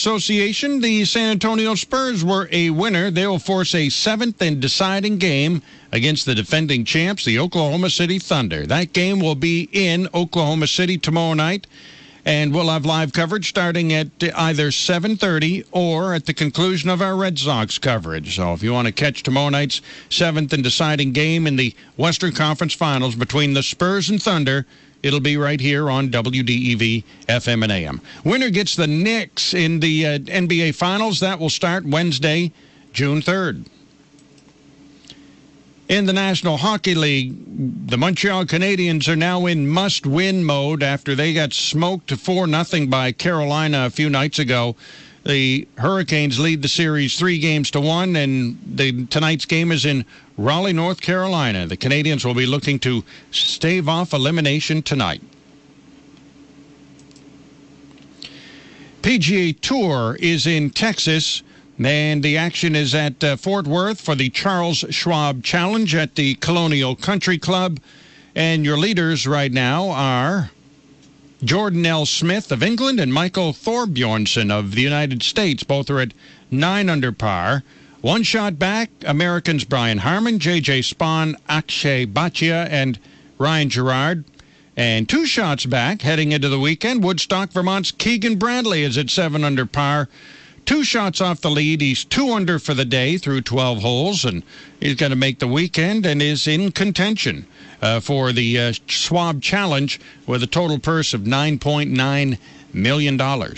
Association, the San Antonio Spurs were a winner. They will force a 7th and deciding game against the defending champs, the Oklahoma City Thunder. That game will be in Oklahoma City tomorrow night, and we'll have live coverage starting at either 7:30 or at the conclusion of our Red Sox coverage. So if you want to catch tomorrow night's 7th and deciding game in the Western Conference Finals between the Spurs and Thunder, it'll be right here on WDEV FM and AM. Winner gets the Knicks in the NBA Finals. That will start Wednesday, June 3rd. In the National Hockey League, the Montreal Canadiens are now in must-win mode after they got smoked 4-0 by Carolina a few nights ago. The Hurricanes lead the series 3-1, and tonight's game is in Raleigh, North Carolina. The Canadiens will be looking to stave off elimination tonight. PGA Tour is in Texas, and the action is at Fort Worth for the Charles Schwab Challenge at the Colonial Country Club. And your leaders right now are Jordan L. Smith of England and Michael Thorbjornsen of the United States. Both are at 9 under par. One shot back, Americans Brian Harman, J.J. Spahn, Akshay Bhatia, and Ryan Gerard. And 2 shots back, heading into the weekend, Woodstock, Vermont's Keegan Bradley is at 7 under par. 2 shots off the lead. He's 2 under for the day through 12 holes, and he's going to make the weekend and is in contention for the Schwab Challenge with a total purse of $9.9 million.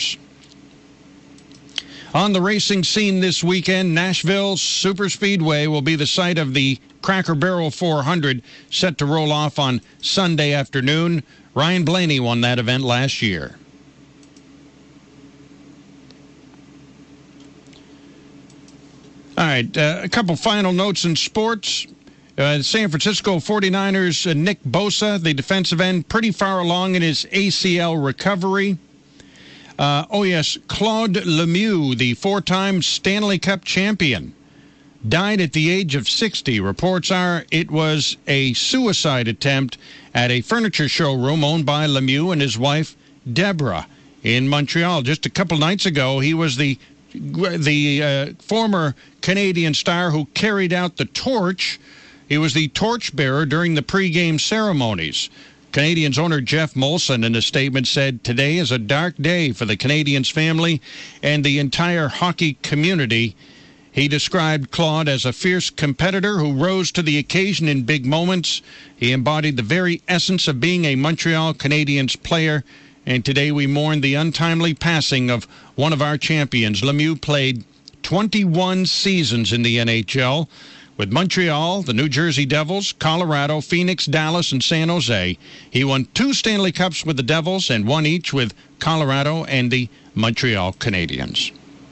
On the racing scene this weekend, Nashville Superspeedway will be the site of the Cracker Barrel 400, set to roll off on Sunday afternoon. Ryan Blaney won that event last year. All right, a couple final notes in sports. San Francisco 49ers, Nick Bosa, the defensive end, pretty far along in his ACL recovery. Claude Lemieux, the 4-time Stanley Cup champion, died at the age of 60. Reports are it was a suicide attempt at a furniture showroom owned by Lemieux and his wife, Deborah, in Montreal. Just a couple nights ago, he was the former Canadian star who carried out the torch. He was the torchbearer during the pregame ceremonies. Canadiens owner Jeff Molson, in a statement, said, "Today is a dark day for the Canadiens family and the entire hockey community." He described Claude as a fierce competitor who rose to the occasion in big moments. He embodied the very essence of being a Montreal Canadiens player. And today we mourn the untimely passing of one of our champions. Lemieux played 21 seasons in the NHL with Montreal, the New Jersey Devils, Colorado, Phoenix, Dallas, and San Jose. He won 2 Stanley Cups with the Devils and 1 each with Colorado and the Montreal Canadiens.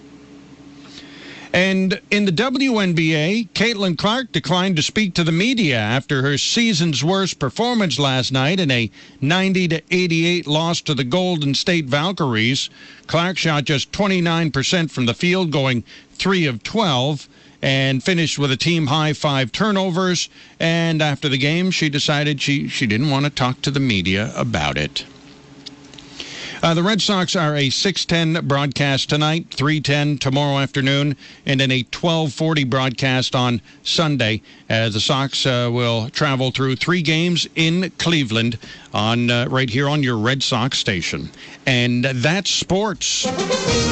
And in the WNBA, Caitlin Clark declined to speak to the media after her season's worst performance last night in a 90-88 loss to the Golden State Valkyries. Clark shot just 29% from the field, going 3 of 12, and finished with a team-high 5 turnovers. And after the game, she decided she didn't want to talk to the media about it. The Red Sox are a 6:10 broadcast tonight, 3:10 tomorrow afternoon, and then a 12:40 broadcast on Sunday. The Sox will travel through 3 games in Cleveland on right here on your Red Sox station. And that's sports.